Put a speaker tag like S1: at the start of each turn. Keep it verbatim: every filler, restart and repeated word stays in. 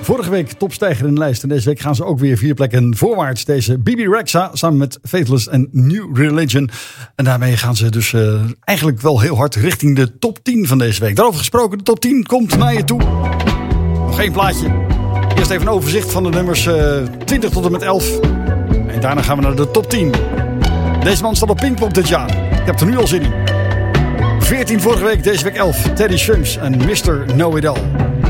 S1: Vorige week topstijger in de lijst. En deze week gaan ze ook weer vier plekken voorwaarts. Deze Bibi Rexha samen met Faithless en New Religion. En daarmee gaan ze dus uh, eigenlijk wel heel hard richting de top tien van deze week. Daarover gesproken, de top tien komt naar je toe. Nog één plaatje. Eerst even een overzicht van de nummers uh, twintig tot en met elf. En daarna gaan we naar de top tien. Deze man staat op Pinkpop dit jaar. Ik heb er nu al zin in. veertien vorige week, deze week elf. Teddy Swims en mister Know It All.